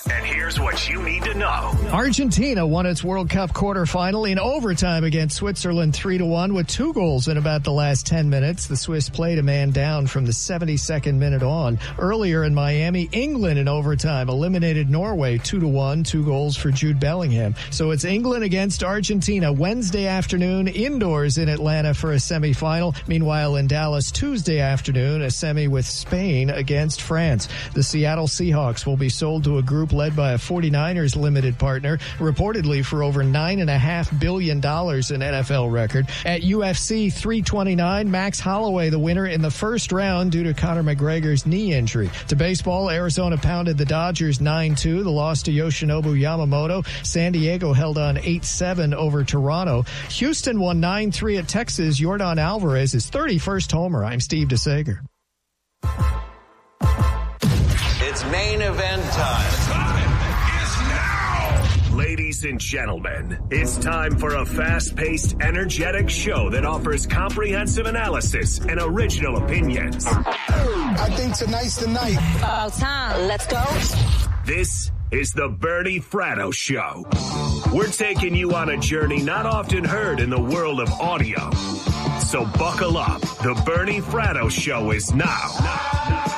And here's what you need to know. Argentina won its World Cup quarterfinal in overtime against Switzerland 3-1 with 2 goals in about the last 10 minutes. The Swiss played a man down from the 72nd minute on. Earlier in Miami, England in overtime eliminated Norway 2-1, 2 goals for Jude Bellingham. So it's England against Argentina Wednesday afternoon indoors in Atlanta for a semifinal. Meanwhile, in Dallas Tuesday afternoon, a semi with Spain against France. The Seattle Seahawks will be sold to a group led by a 49ers limited partner, reportedly for over $9.5 billion in NFL record. At UFC 329, Max Holloway the winner in the first round due to Conor McGregor's knee injury. To baseball, Arizona pounded the Dodgers 9-2. The loss to Yoshinobu Yamamoto. San Diego held on 8-7 over Toronto. Houston won 9-3 at Texas. Yordan Alvarez his 31st homer. I'm Steve DeSager. It's main event time. Ladies and gentlemen, it's time for a fast-paced, energetic show that offers comprehensive analysis and original opinions. I think tonight's the night. About time. Let's go. This is the Bernie Fratto Show. We're taking you on a journey not often heard in the world of audio. So buckle up. The Bernie Fratto Show is now.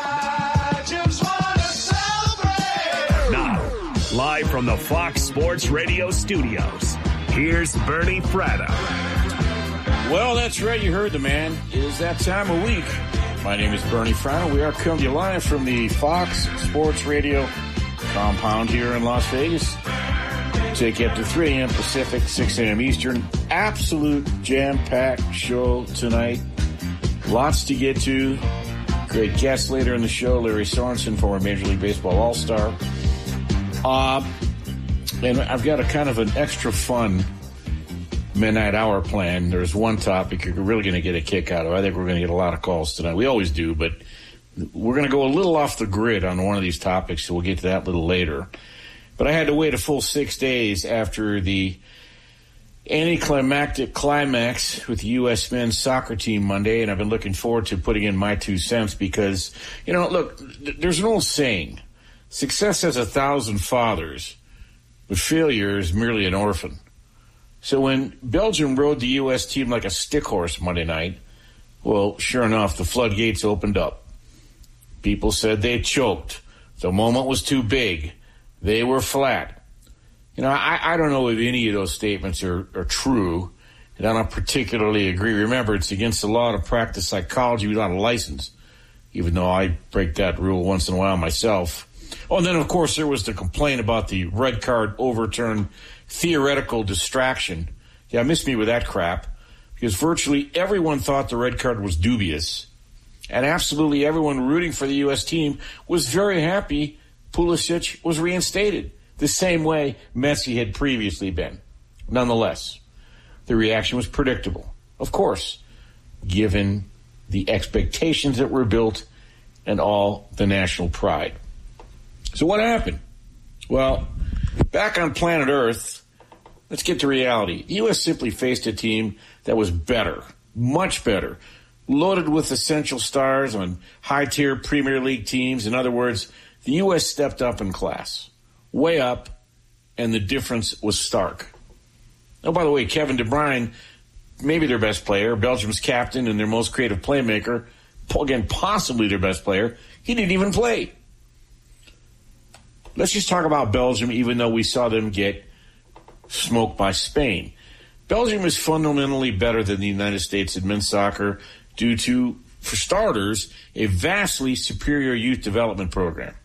Live from the Fox Sports Radio studios, here's Bernie Fratto. Well, that's right. You heard the man. It is that time of week. My name is Bernie Fratto. We are coming to you live from the Fox Sports Radio compound here in Las Vegas. Take you up to 3 a.m. Pacific, 6 a.m. Eastern. Absolute jam-packed show tonight. Lots to get to. Great guest later in the show, Larry Sorensen, former Major League Baseball All-Star. And I've got a kind of an extra fun midnight hour plan. There's one topic you're really going to get a kick out of. I think we're going to get a lot of calls tonight. We always do, but we're going to go a little off the grid on one of these topics, so we'll get to that a little later. But I had to wait a full 6 days after the anticlimactic climax with the U.S. men's soccer team Monday, and I've been looking forward to putting in my 2 cents because, look, there's an old saying, success has 1,000 fathers, but failure is merely an orphan. So when Belgium rode the U.S. team like a stick horse Monday night, well, sure enough, the floodgates opened up. People said they choked. The moment was too big. They were flat. I don't know if any of those statements are true, and I don't particularly agree. Remember, it's against the law to practice psychology without a license, even though I break that rule once in a while myself. Oh, and then, of course, there was the complaint about the red card overturned theoretical distraction. Yeah, miss me with that crap, because virtually everyone thought the red card was dubious, and absolutely everyone rooting for the U.S. team was very happy Pulisic was reinstated, the same way Messi had previously been. Nonetheless, the reaction was predictable, of course, given the expectations that were built and all the national pride. So what happened? Well, back on planet Earth, let's get to reality. The U.S. simply faced a team that was better, much better, loaded with essential stars on high-tier Premier League teams. In other words, the U.S. stepped up in class, way up, and the difference was stark. Oh, by the way, Kevin De Bruyne, maybe their best player, Belgium's captain and their most creative playmaker, again, possibly their best player, he didn't even play. Let's just talk about Belgium, even though we saw them get smoked by Spain. Belgium is fundamentally better than the United States in men's soccer due to, for starters, a vastly superior youth development program.